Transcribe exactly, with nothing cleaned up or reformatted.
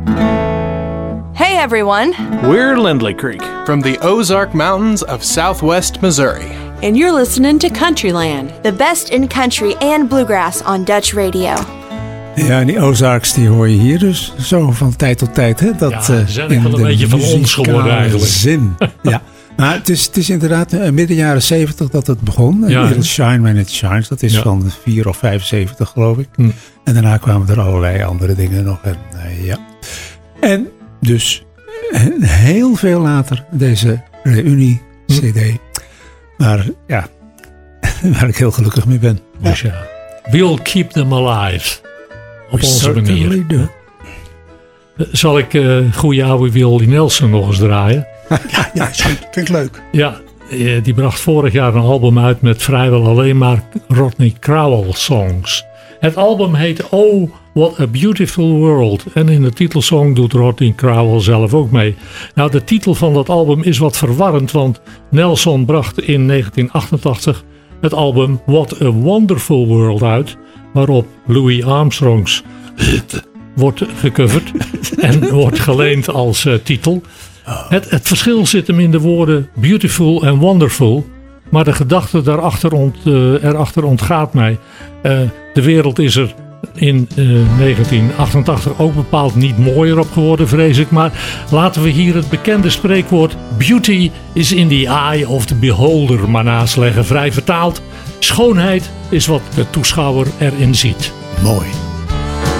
Hey everyone! We're Lindley Creek. From the Ozark Mountains of southwest Missouri. And you're listening to Countryland. The best in country and bluegrass on Dutch radio. Ja, en die Ozarks die hoor je hier dus zo van tijd tot tijd. Hè? Dat, ja, ze zijn uh, in wel een de beetje van ons geworden eigenlijk. Zin. Ja. Maar het is, het is inderdaad uh, midden jaren zeventig dat het begon. Ja, It'll Shine When It Shines. Dat is ja. van vier of vijfenzeventig geloof ik. Hm. En daarna kwamen er allerlei andere dingen nog. En, uh, ja. en dus heel veel later deze reunie-cd. Hm. Maar ja, waar ik heel gelukkig mee ben. Dus ja, we'll keep them alive. Op onze manier. Do. Zal ik uh, goede oude Willie Nelson nog eens draaien? Ja, ja, vind ik leuk. Ja, die bracht vorig jaar een album uit met vrijwel alleen maar Rodney Crowell songs. Het album heet Oh, What a Beautiful World. En in de titelsong doet Rodney Crowell zelf ook mee. Nou, de titel van dat album is wat verwarrend, want Nelson bracht in negentien achtentachtig het album What a Wonderful World uit, waarop Louis Armstrongs wordt gecoverd en wordt geleend als uh, titel. Het, het verschil zit hem in de woorden beautiful en wonderful, maar de gedachte daarachter ont, uh, erachter ontgaat mij. Uh, de wereld is er in uh, negentien achtentachtig ook bepaald niet mooier op geworden, vrees ik. Maar laten we hier het bekende spreekwoord beauty is in the eye of the beholder maar naast leggen. Vrij vertaald, schoonheid is wat de toeschouwer erin ziet. Mooi.